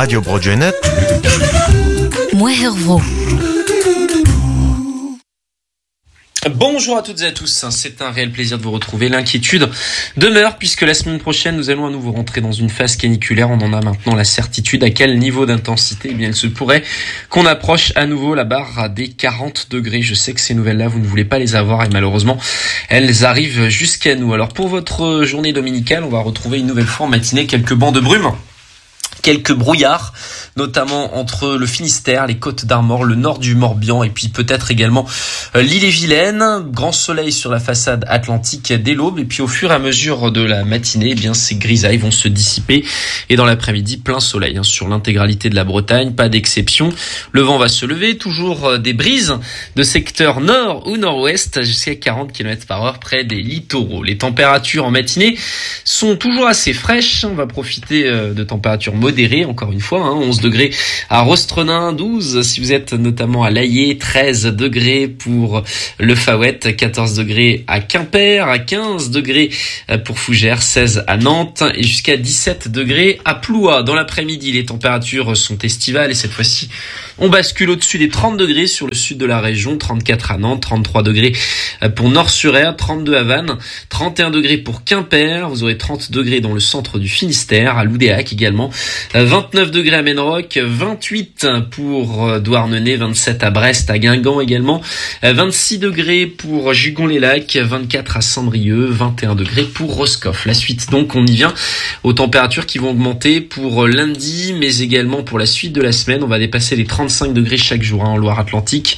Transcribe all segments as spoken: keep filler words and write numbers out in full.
Radio Brogenet. Moervro. Bonjour à toutes et à tous, c'est un réel plaisir de vous retrouver. L'inquiétude demeure puisque la semaine prochaine nous allons à nouveau rentrer dans une phase caniculaire. On en a maintenant la certitude. À quel niveau d'intensité? Eh bien, il se pourrait qu'on approche à nouveau la barre des quarante degrés. Je sais que ces nouvelles-là, vous ne voulez pas les avoir et malheureusement, elles arrivent jusqu'à nous. Alors pour votre journée dominicale, on va retrouver une nouvelle fois en matinée quelques bancs de brume. Quelques brouillards, notamment entre le Finistère, les Côtes d'Armor, le nord du Morbihan et puis peut-être également euh, l'île-et-Vilaine. Grand soleil sur la façade atlantique dès l'aube et puis au fur et à mesure de la matinée, eh bien ces grisailles vont se dissiper et dans l'après-midi, plein soleil hein, sur l'intégralité de la Bretagne, pas d'exception. Le vent va se lever, toujours euh, des brises de secteur nord ou nord-ouest jusqu'à quarante kilomètres par heure près des littoraux. Les températures en matinée sont toujours assez fraîches. On va profiter euh, de températures modéré, encore une fois, hein, onze degrés à Rostrenin, douze si vous êtes notamment à Laillé, treize degrés pour le Fawet, quatorze degrés à Quimper, à quinze degrés pour Fougères, seize à Nantes et jusqu'à dix-sept degrés à Ploua. Dans l'après-midi, les températures sont estivales et cette fois-ci, on bascule au-dessus des trente degrés sur le sud de la région, trente-quatre à Nantes, trente-trois degrés pour Nord-sur-Aire, trente-deux à Vannes, trente et un degrés pour Quimper, vous aurez trente degrés dans le centre du Finistère, à Loudéac également, vingt-neuf degrés à Menroc, vingt-huit pour Douarnenez, vingt-sept à Brest, à Guingamp également, vingt-six degrés pour Jugon-les-Lacs, vingt-quatre à Saint-Brieuc, vingt et un degrés pour Roscoff. La suite donc, on y vient aux températures qui vont augmenter pour lundi, mais également pour la suite de la semaine. On va dépasser les trente-cinq degrés chaque jour hein, en Loire-Atlantique,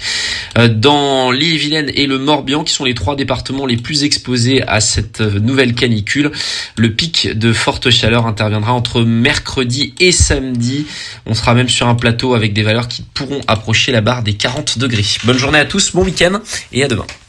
dans l'île-et-Vilaine et le Morbihan, qui sont les trois départements les plus exposés à cette nouvelle canicule. Le pic de forte chaleur interviendra entre mercredi et samedi. On sera même sur un plateau avec des valeurs qui pourront approcher la barre des quarante degrés. Bonne journée à tous, bon week-end et à demain.